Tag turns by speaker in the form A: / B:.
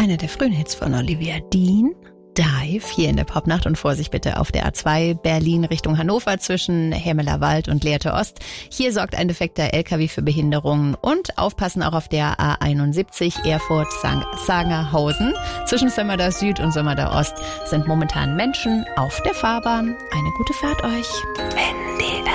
A: einer der frühen Hits von Olivia Dean. Dive, hier in der Popnacht, und Vorsicht bitte auf der A2 Berlin Richtung Hannover zwischen Hermeler Wald und Lehrte Ost. Hier sorgt ein defekter LKW für Behinderungen, und aufpassen auch auf der A71 Erfurt-Sangerhausen. Zwischen Sömmerda Süd und Sömmerda Ost sind momentan Menschen auf der Fahrbahn. Eine gute Fahrt euch. NDR